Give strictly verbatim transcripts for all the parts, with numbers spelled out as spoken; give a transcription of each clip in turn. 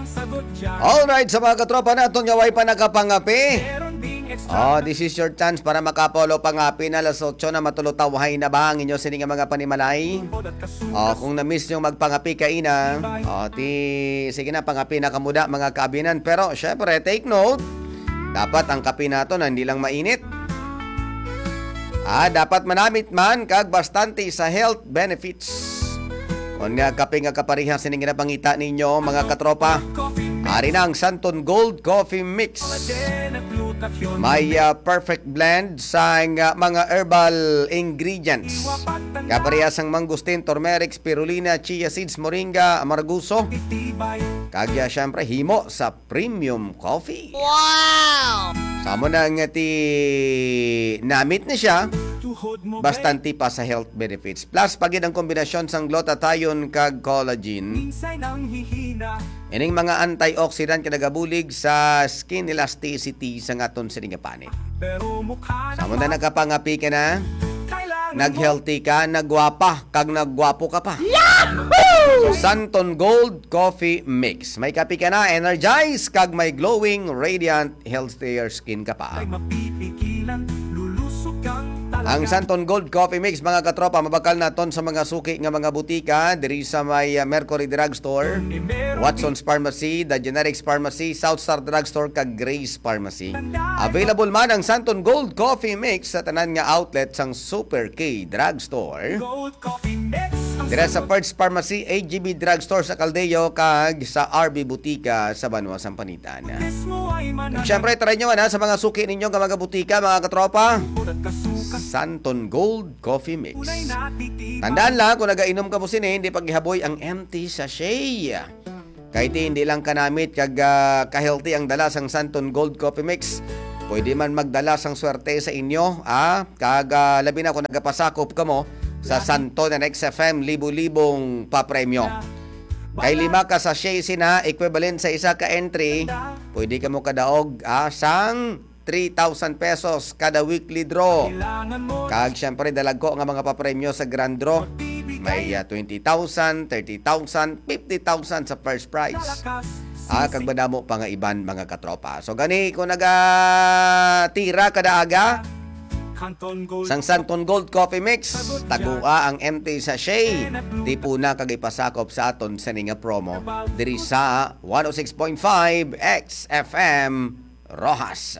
Alright, sa mga katropa natin, yaway pa nakapangapi. Oh, this is your chance para makapolo pangapi na alas otso na matulutawahay na ba ang inyo sining mga panimalay? Oh, kung na-miss nyo magpangapi kaina, oh, ti, sige na, pangapi na kamuda mga kaabinan. Pero, syempre, take note, dapat ang kapi nato na hindi lang mainit. Ah, dapat manamit man kag bastante sa health benefits. Kung nga kape nga kaparihang sining ginapangita ninyo mga katropa, ari na ang Santon Gold Coffee Mix. May uh, perfect blend sa uh, mga herbal ingredients. Kaparehas ang mangustin, turmeric, spirulina, chia seeds, moringa, amarguso. Kagya syempre himo sa premium coffee. Wow! Samo na nga ti namit na siya. Bastante pa sa health benefits. Plus, pagid ang kombinasyon sang glutathione kag collagen. Ining mga antioxidant kinagabulig sa skin elasticity sa aton sining panit. Samo na nakapangapi ka na, nag-healthy ka, nagwapa, kag nagwapo ka pa. So, Santon Gold Coffee Mix. May kapi ka na, energize, kag may glowing, radiant, healthier skin ka pa. Ang Santon Gold Coffee Mix, mga katropa, mabakal naton sa mga suki nga mga butika diri sa may uh, Mercury Drugstore, Watson's Pharmacy, The Generics Pharmacy, Southstar Drugstore kag Grace Pharmacy. Available man ang Santon Gold Coffee Mix sa tanan nga outlet sang Super K Drugstore. Dira sa Perch Pharmacy, A G B Drugstore sa Caldeo kag sa R B Butika sa Banwa Sampanitan. Siyempre, try nyo na sa mga suki ninyo nga mga butika, mga katropa. Santon Gold Coffee Mix. Tandaan lang, kung nagainom ka mo sini, hindi paghihaboy ang empty sachet. Kahit hindi lang kanamit kag uh, ka-healthy ang dala sang Santon Gold Coffee Mix, pwede man magdala sang swerte sa inyo, ah, kag uh, labi na kung nagapasakop ka mo sa Santon and X F M, libo-libong papremyo. Kay lima ka sachet sina, equivalent sa isa ka entry, pwede ka mo kadaog ah, sang three thousand pesos kada weekly draw. Kag syempre dalagko nga mga papremyo sa grand draw. May uh, twenty thousand, thirty thousand, fifty thousand sa first prize. Ah, kag madamo pa nga iban mga katropa. So gani kung nagatira kada aga sang Santon Gold Coffee Mix, tagua ang empty sachet. Di po na kag ipasakop sa aton sa nga promo diri sa one oh six point five X F M Rojas.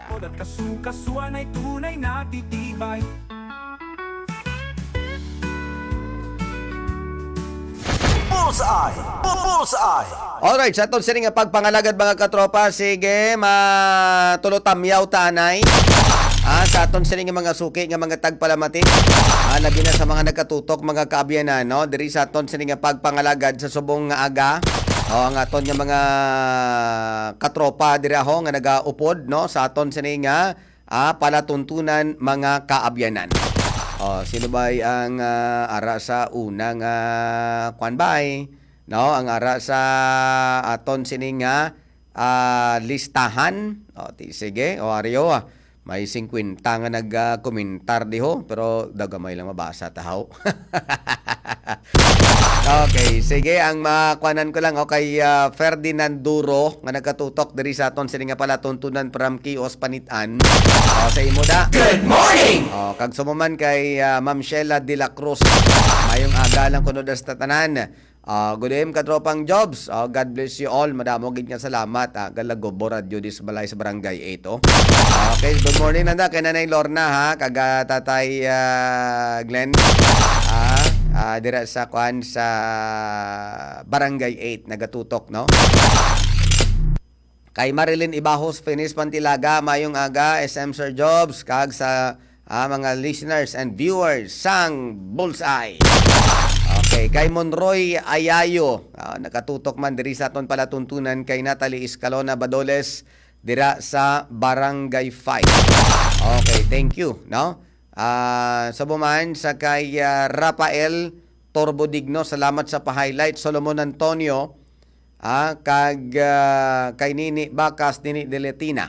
Bullseye! Bullseye! Alright, sa aton sining nga pagpangalagad mga katropa, sige, matulutamyaw tanay. Ah, sa aton sining mga suki nga mga tagpalamati. Ah, labi na sa mga nagkatutok mga kaabyanan, no? Diri sa aton sining nga pagpangalagad sa subong nga aga. O, ang aton nga mga katropa diri aho nga nagaupod, no? Sa aton sining nga ah, palatuntunan mga kaabyanan. O, sino ba ang uh, ara sa unang uh, kwanbay? No, ang ara sa aton sining nga uh, listahan. O, ti, sige, o Ario ah. May fifty nga nag-komentar diho, pero dagamay lang mabasa tahaw. Okay, sige, ang makuanan ko lang o kay uh, Ferdinand Duro nga nagkatutok diri sa aton sini nga pala tuntunan from Kios Panitan. O, sa imo da. Good morning! O, kag sumuman kay uh, Ma'am Sheila de la Cruz. Mayong aga lang kuno sa tanan. Uh, good evening katropang jobs. Uh, God bless you all. Madamo gid nga salamat. Uh, Galago Boradyo dis balay sa barangay eight. Oh. Uh, okay, good morning nanda kay Nanay Lorna ha, kag uh, Tatay uh, Glenn. Ah, uh, dira sa kwan sa barangay eight nagatutok, no? Kay Marilyn Ibahos, Finis Pantilaga, mayong aga, S M Sir Jobs, kag sa uh, mga listeners and viewers sang Bullseye. Okay, kay Monroy Ayayo, uh, nakatutok man diri sa aton palatuntunan kay Natalie Escalona Badoles dira sa Barangay five. Okay, thank you, no? Uh, sa buman sa kay uh, Rafael Torbodigno, salamat sa pa-highlight. Solomon Antonio, ah, kag uh, kay Nini Bakas, Nini Deletina.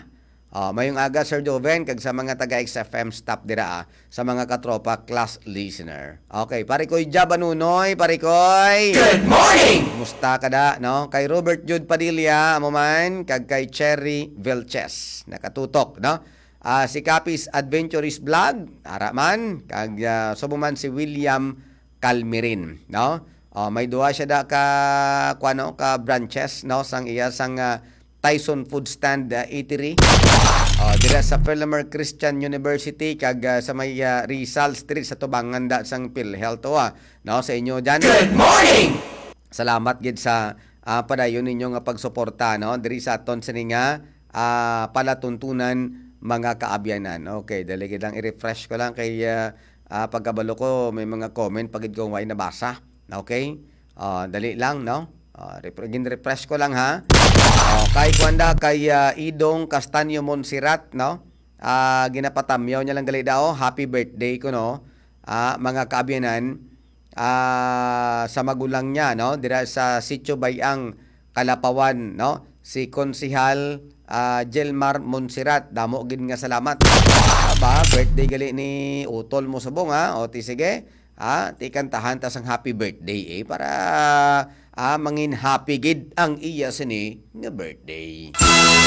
Oh, mayong aga Sir Joven kag sa mga taga X F M staff dira ah, sa mga katropa class listener. Okay, pare koy Jabanunoy, pare koy. Good morning! Musta kada no? Kay Robert Jude Padilla amo man kag kay Cherry Vilches nakatutok no? Ah, si Capis Adventurous Vlog ara man kag uh, subuman si William Calmirin no? Oh, may duha siya da ka kuano ka branches no sang iya sang uh, Tyson Food Stand uh, Eatery. Oh, dira sa Philomer Christian University kag uh, sa may uh, Rizal Street sa Tubangan da sang PhilHealth ah, no sa inyo diyan. Good morning! Salamat gid sa uh, padayon ninyo nga pagsuporta no diri sa aton sini nga uh, palatuntunan mga kaabyanan. Okay, dali gid lang i-refresh ko lang kay uh, uh, pagkabalo ko may mga comment pagid ko way nabasa. Okay? Uh, dali lang no. Uh, refresh ko lang ha. Uh, kay Kwanda, kay uh, Idong Castanyo Monserrat, no? Uh, ginapatamyaw niya lang gali daw. Happy birthday ko, no? Uh, mga kaabyanan, uh, sa magulang niya, no? Dira sa Sitio Bayang, Kalapawan, no? Si Konsihal uh, Jelmar Monserrat. Damo gid nga salamat. Aba, birthday gali ni Utol mo subong, ha? O, ti sige. Ah, ti kantahan tas ang happy birthday eh para ah, mangin happy gid ang iya sini nga birthday.